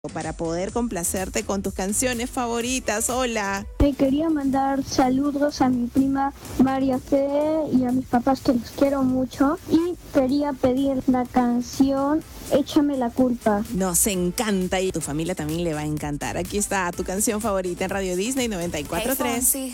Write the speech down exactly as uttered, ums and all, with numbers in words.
para poder complacerte con tus canciones favoritas. Hola. Le quería mandar saludos a mi prima María Fe y a mis papás, que los quiero mucho, y quería pedir la canción Échame la culpa. Nos encanta y tu familia también le va a encantar. Aquí está tu canción favorita en Radio Disney noventa y cuatro punto tres.